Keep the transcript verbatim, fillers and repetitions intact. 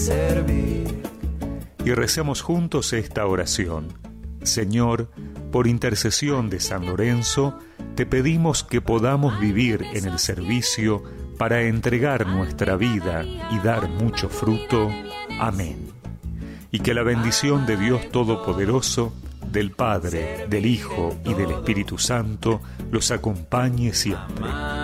servir. Y recemos juntos esta oración. Señor, por intercesión de San Lorenzo, te pedimos que podamos vivir en el servicio para entregar nuestra vida y dar mucho fruto. Amén. Y que la bendición de Dios Todopoderoso, del Padre, del Hijo y del Espíritu Santo los acompañe siempre.